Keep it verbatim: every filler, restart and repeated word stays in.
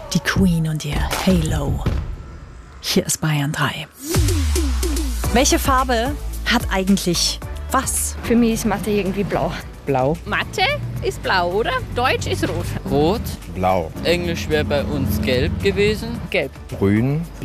Die Queen und ihr Halo. Hier ist Bayern drei. Welche Farbe hat eigentlich was? Für mich ist Mathe irgendwie blau. Blau. Mathe ist blau, oder? Deutsch ist rot. Rot. Blau. Englisch wäre bei uns gelb gewesen. Gelb. Grün.